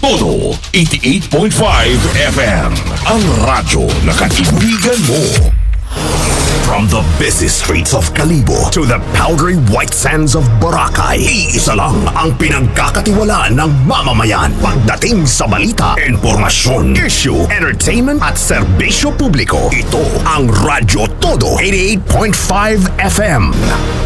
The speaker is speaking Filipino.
Todo 88.5 FM. Ang radyo na kaibigan mo. From the busy streets of Kalibo to the powdery white sands of Boracay, iisa lang ang pinagkakatiwalaan ng mamamayan pagdating sa balita, informasyon, issue, entertainment at serbisyo publiko. Ito ang Radyo Todo 88.5 FM.